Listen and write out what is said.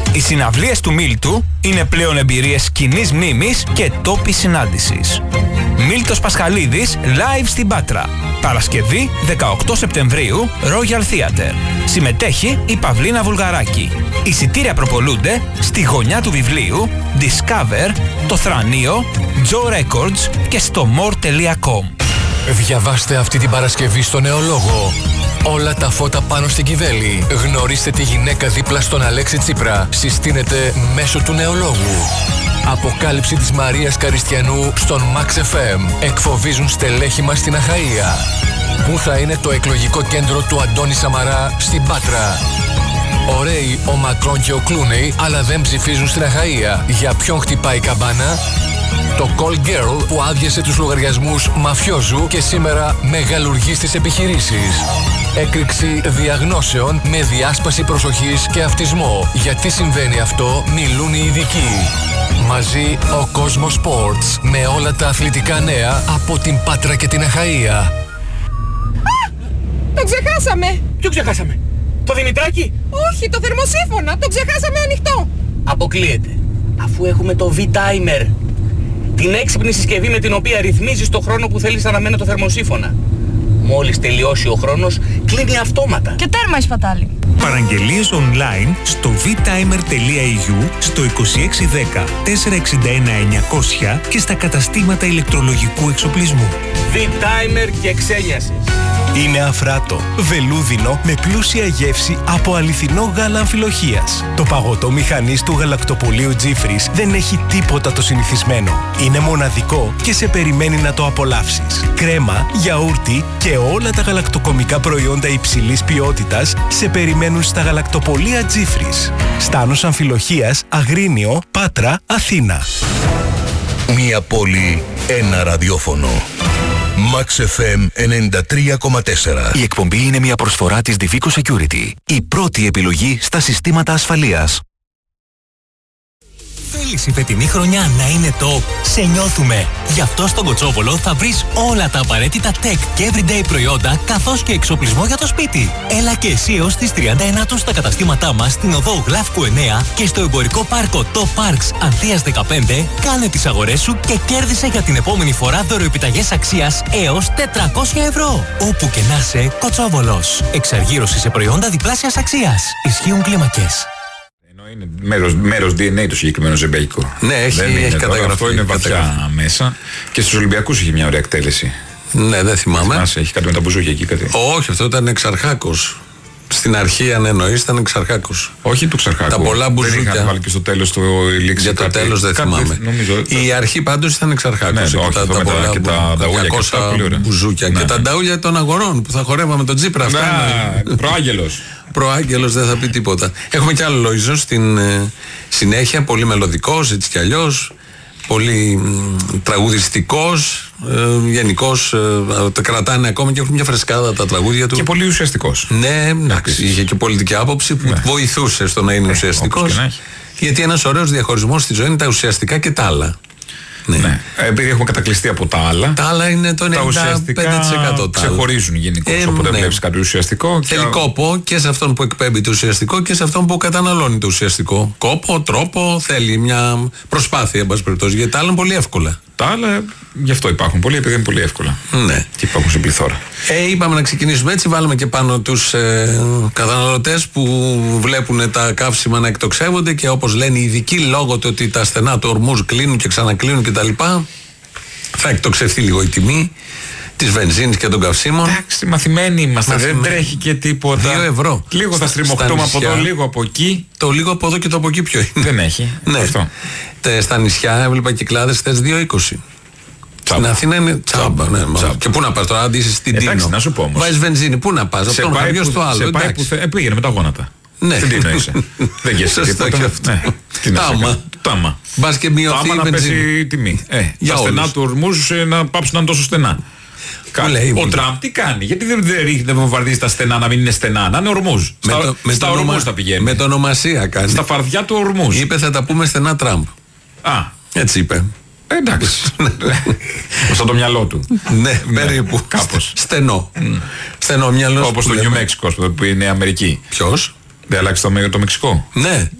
Οι συναυλίες του Μίλτου είναι πλέον εμπειρίες κοινής μνήμης και τόπης συνάντησης. Μίλτος Πασχαλίδης live στην Πάτρα. Παρασκευή 18 Σεπτεμβρίου, Royal Theatre. Συμμετέχει η Παυλίνα Βουλγαράκη. Εισιτήρια προπολούνται στη γωνιά του βιβλίου, Discover, το Θρανείο, Joe Records και στο more.com. Διαβάστε αυτή την Παρασκευή στο Νεολόγο. Όλα τα φώτα πάνω στην Κιβέλη. Γνωρίστε τη γυναίκα δίπλα στον Αλέξη Τσίπρα. Συστήνεται μέσω του Νεολόγου. Αποκάλυψη της Μαρίας Καριστιανού στον Max FM. Εκφοβίζουν στελέχη μας στην Αχαΐα. Πού θα είναι το εκλογικό κέντρο του Αντώνη Σαμαρά στην Πάτρα. Ωραίοι ο Μακρόν και ο Κλούνεϊ, αλλά δεν ψηφίζουν στην Αχαΐα. Για ποιον χτυπάει η καμπάνα? Το Call Girl που άδειασε τους λογαριασμούς μαφιόζου και σήμερα μεγαλουργεί στις επιχειρήσεις. Έκρηξη διαγνώσεων με διάσπαση προσοχής και αυτισμό. Γιατί συμβαίνει αυτό, μιλούν οι ειδικοί. Μαζί ο Κόσμος Sports με όλα τα αθλητικά νέα από την Πάτρα και την Αχαΐα. Το ξεχάσαμε! Ποιο ξεχάσαμε? Το Δημητράκη? Όχι, το θερμοσύφωνα! Το ξεχάσαμε ανοιχτό! Αποκλείεται. Αφού έχουμε το V-Timer. Την έξυπνη συσκευή με την οποία ρυθμίζεις το χρόνο που θέλεις να αναμένει το θερμοσύφωνα. Μόλις τελειώσει ο χρόνος, κλείνει αυτόματα. Και τέρμα η σπατάλη. Παραγγελίες online στο vtimer.eu, στο 2610 461 900 και στα καταστήματα ηλεκτρολογικού εξοπλισμού. V-Timer και ξένιασης. Είναι αφράτο, βελούδινο με πλούσια γεύση από αληθινό γάλα αμφιλοχείας. Το παγωτό μηχανής του γαλακτοπολείου Τζίφρις δεν έχει τίποτα το συνηθισμένο. Είναι μοναδικό και σε περιμένει να το απολαύσεις. Κρέμα, γιαούρτι και όλα τα γαλακτοκομικά προϊόντα υψηλής ποιότητας σε περιμένουν στα γαλακτοπολεία Τζίφρις. Στάνος Αμφιλοχείας, Αγρίνιο, Πάτρα, Αθήνα. Μία πόλη, ένα ραδιόφωνο. Max FM 93,4. Η εκπομπή είναι μια προσφορά της Divico Security. Η πρώτη επιλογή στα συστήματα ασφαλείας. Θέλεις η φετινή χρονιά να είναι top? Σε νιώθουμε! Γι' αυτό στον Κοτσόβολο θα βρεις όλα τα απαραίτητα tech και everyday προϊόντα καθώς και εξοπλισμό για το σπίτι. Έλα και εσύ έως τις 39 στα καταστήματά μας στην οδό Γλάφκου 9 και στο εμπορικό πάρκο Top Parks Ανθίας 15. Κάνε τις αγορές σου και κέρδισε για την επόμενη φορά δωροεπιταγές αξίας έως 400 ευρώ. Όπου και να είσαι, Κοτσόβολος. Εξαργύρωση σε προϊόντα διπλάσιας αξίας. Ισχύουν κλίμακες. Είναι μέρος DNA το συγκεκριμένο ζεμπέικο. Ναι, έχει καταγραφεί. Αυτό είναι βαθιά μέσα. Και στους Ολυμπιακούς είχε μια ωραία εκτέλεση. Ναι, δεν θυμάμαι. Θυμάσαι, έχει κάτι με τα μπουζούκια εκεί, κάτι. Όχι, αυτό ήταν εξαρχάκος. Στην αρχή, αν εννοείς, ήταν εξαρχάκος. Όχι του Ξαρχάκου. Τα πολλά μπουζούκια. Δεν είχαν βάλει και στο τέλος το ηλίξι. Για το τέλος δεν θυμάμαι. Η αρχή πάντως ήταν εξαρχάκος. Ναι, τα πολλά και τα νταούλια μπουζούκια. Και τα νταούλια των αγορών που θα χορεύαμε τον Τσίπρα. Προάγγελος. Προάγγελος δεν θα πει τίποτα. Έχουμε κι άλλο Λόιζο στην συνέχεια, πολύ μελωδικός, έτσι κι αλλιώς, πολύ τραγουδιστικός, γενικώς τα κρατάνε ακόμα και έχουν μια φρεσκάδα τα τραγούδια του. Και πολύ ουσιαστικός. Ναι, εντάξει, είχε και πολιτική άποψη που βοηθούσε στο να είναι ουσιαστικός. Γιατί ένας ωραίος διαχωρισμός στη ζωή είναι τα ουσιαστικά και τα άλλα. Ναι. Επειδή έχουμε κατακλειστεί από τα άλλα. Τα άλλα είναι το 95%. Τα ουσιαστικά ξεχωρίζουν γενικώς. Όποτε βλέπεις κάτι ουσιαστικό. Θέλει κόπο και σε αυτόν που εκπέμπει το ουσιαστικό και σε αυτόν που καταναλώνει το ουσιαστικό. Κόπο, τρόπο, θέλει μια προσπάθεια, εν πάση περιπτώσει. Γιατί τα άλλα είναι πολύ εύκολα. Τα άλλα γι' αυτό υπάρχουν πολλοί, επειδή είναι πολύ εύκολα. Ναι. Και υπάρχουν σε πληθώρα. Είπαμε να ξεκινήσουμε έτσι. Βάλαμε και πάνω τους καταναλωτές που βλέπουν τα καύσιμα να εκτοξεύονται και όπως λένε οι ειδικοί, λόγω του ότι τα στενά του ορμούς κλείνουν και ξανακλείνουν κτλ. Θα εκτοξευτεί λίγο η τιμή της βενζίνης και των καυσίμων. Εντάξει, μαθημένοι είμαστε. Δεν τρέχει και τίποτα. 2 ευρώ. Λίγο θα στριμωχτούμε από εδώ, λίγο από εκεί. Το λίγο από εδώ και το από εκεί ποιο είναι? Δεν έχει. Ναι. Αυτό. Στα νησιά έβλεπα κυκλάδες θες 2,20. Στην Αθήνα είναι τσάμπα. Ναι, και πού να πας τώρα, αν είσαι στην Τίνο. Να σου πω όμως. Βάζεις βενζίνη, πού να πας? Από τον χαριό στο άλλο. Πήγαινε με τα γόνατα. Ναι. Στην Τίνο είσαι. Δεν γες τίποτα. Τάμα. Μπας και μειωθεί η βενζίνη. Να πέσει η τιμή. Τα στενά του ορμούς να πάψουν να είναι τόσο στενά. Ο Τραμπ τι κάνει? Γιατί δεν βομβαρδίζει τα στενά να μην είναι στενά, να είναι ορμούς. Στα ορμούς θα πηγαίνει. Με το ονομασία κάνει. Στα φαρδιά του ορμούς. Είπε θα τα πούμε στενά Τραμπ. Έτσι είπε. Εντάξει. Σαν το μυαλό του. Ναι, περίπου. Κάπως. Στενό. Στενό μυαλό. Όπως το Νιου Μέξικο που είναι Αμερική. Ποιος? Δεν αλλάξει το Μεξικό. Ναι.